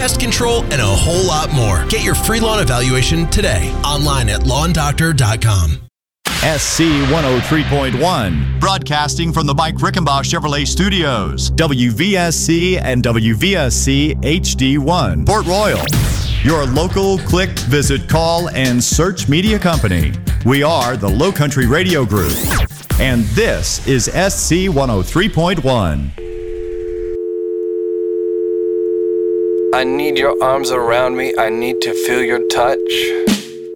pest control, and a whole lot more. Get your free lawn evaluation today online at lawndoctor.com. SC 103.1. Broadcasting from the Mike Rickenbach Chevrolet Studios. WVSC and WVSC HD1. Port Royal. Your local click, visit, call, and search media company. We are the Low Country Radio Group. And this is SC 103.1. I need your arms around me. I need to feel your touch.